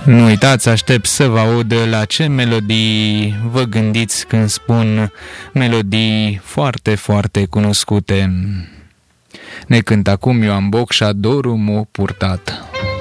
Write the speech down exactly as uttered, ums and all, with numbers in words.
Nu uitați, aștept să vă aud la ce melodii vă gândiți când spun melodii foarte, foarte cunoscute. Ne cântă acum Ioan Bocșa, Dorul m-a purtat.